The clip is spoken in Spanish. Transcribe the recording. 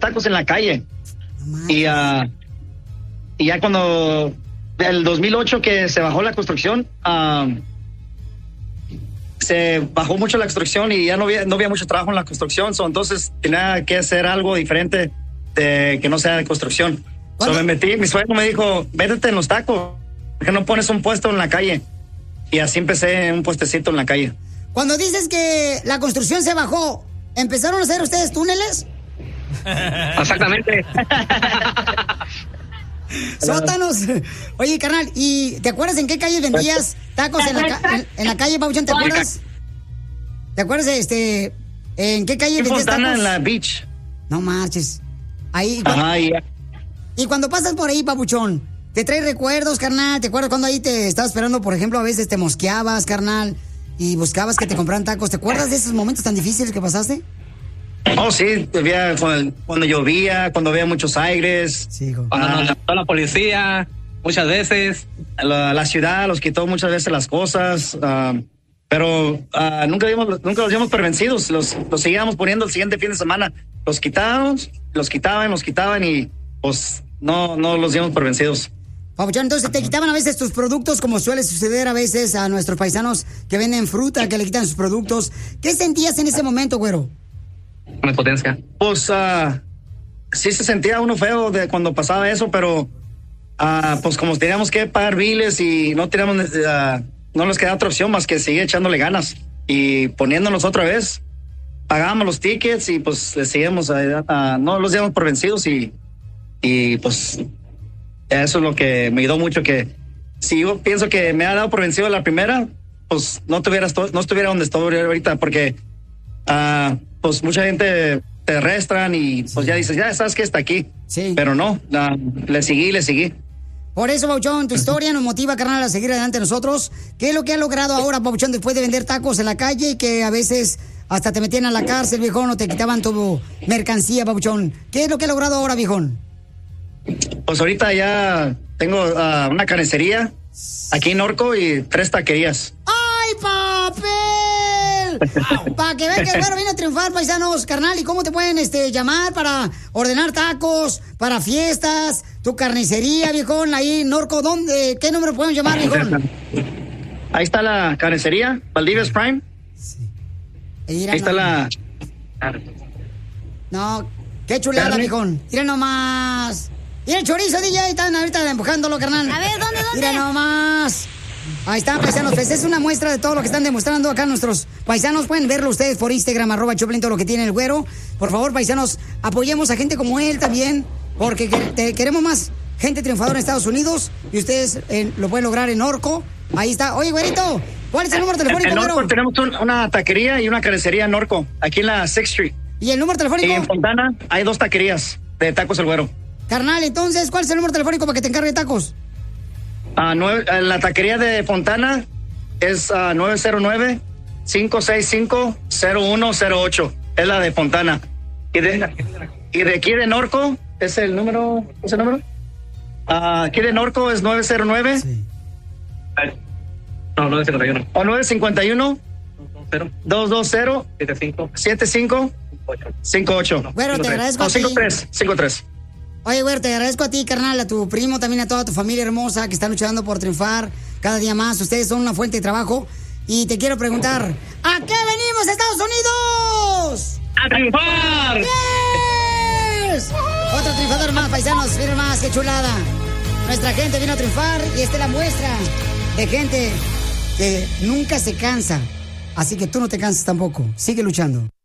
tacos en la calle. Y ya cuando, el 2008 que se bajó la construcción, se bajó mucho la construcción y ya no había mucho trabajo en la construcción, entonces tenía que hacer algo diferente que no sea de construcción. Me metí, mi suegro me dijo, métete en los tacos, ¿por qué no pones un puesto en la calle? Y así empecé un puestecito en la calle. Cuando dices que la construcción se bajó, ¿empezaron a hacer ustedes túneles? Exactamente. Sótanos. Oye, carnal, ¿y te acuerdas en qué calle vendías tacos en la calle, Pabuchón? ¿Te acuerdas? ¿Te acuerdas en qué calle vendías tacos? En la Beach. No marches. Ahí. Ya. Y cuando pasas por ahí, Pabuchón, ¿te trae recuerdos, carnal? ¿Te acuerdas cuando ahí te estabas esperando, por ejemplo, a veces te mosqueabas, carnal, y buscabas que te compraran tacos? ¿Te acuerdas de esos momentos tan difíciles que pasaste? Oh, sí, cuando llovía, cuando había muchos aires. Sí, cuando nos llamó la policía, muchas veces. La ciudad los quitó muchas veces las cosas. Pero nunca los dimos por vencidos. Los seguíamos poniendo el siguiente fin de semana. Los quitaban y pues no los dimos por vencidos. Pabuchón, entonces te quitaban a veces tus productos, como suele suceder a veces a nuestros paisanos que venden fruta, que le quitan sus productos. ¿Qué sentías en ese momento, güero? Una potencia. Pues sí se sentía uno feo de cuando pasaba eso, pero pues como teníamos que pagar biles y no nos quedaba otra opción más que seguir echándole ganas y poniéndonos otra vez. Pagábamos los tickets y pues le seguíamos, no los dimos por vencidos y pues eso es lo que me ayudó mucho, que si yo pienso que me ha dado por vencido la primera, pues no estuviera donde estoy ahorita, porque pues mucha gente te arrestan y pues ya dices, ya sabes que está aquí. Sí. Pero no, le seguí. Por eso, Pabuchón, tu historia nos motiva, carnal, a seguir adelante nosotros. ¿Qué es lo que ha logrado ahora, Pabuchón, después de vender tacos en la calle y que a veces hasta te metían a la cárcel, viejón, o te quitaban tu mercancía, Pabuchón? ¿Qué es lo que ha logrado ahora, viejón? Pues ahorita ya tengo una carnicería aquí en Norco y 3 taquerías. ¡Ay, papel! Para que vean que el güero vino a triunfar, paisanos, carnal. ¿Y cómo te pueden llamar para ordenar tacos, para fiestas, tu carnicería, viejón, ahí en Norco? ¿Dónde? ¿Qué número pueden llamar, viejón? Ahí está la carnicería, Valdivie's Prime. Sí. Ahí está la... No, qué chulada, viejón. Mira nomás. Mira el chorizo, DJ, están ahorita empujándolo, carnal. A ver, ¿dónde? Mira nomás. Ahí está, paisanos. Pues es una muestra de todo lo que están demostrando acá nuestros paisanos. Pueden verlo ustedes por Instagram, @Choplin, todo lo que tiene el güero. Por favor, paisanos, apoyemos a gente como él también, porque queremos más gente triunfadora en Estados Unidos y ustedes lo pueden lograr en Norco. Ahí está. Oye, güerito, ¿cuál es el número telefónico, en Norco, güero? tenemos una taquería y una carnicería en Norco, aquí en la 6th Street. ¿Y el número telefónico? Y en Fontana hay 2 taquerías de Tacos El Güero. Carnal, entonces, ¿cuál es el número telefónico para que te encargue tacos? La taquería de Fontana es 909-565-0108. Es la de Fontana. Y de aquí de Norco, ¿es el número? Aquí de Norco es 909. Sí. No, 951. O 951 220 7558. Bueno, te agradezco a ti. 53. Oye, güey, te agradezco a ti, carnal, a tu primo, también a toda tu familia hermosa que está luchando por triunfar cada día más. Ustedes son una fuente de trabajo. Y te quiero preguntar, ¿a qué venimos, Estados Unidos? ¡A triunfar! ¡Yes! Otro triunfador más, paisanos, miren más, qué chulada. Nuestra gente vino a triunfar y esta es la muestra de gente que nunca se cansa. Así que tú no te canses tampoco. Sigue luchando.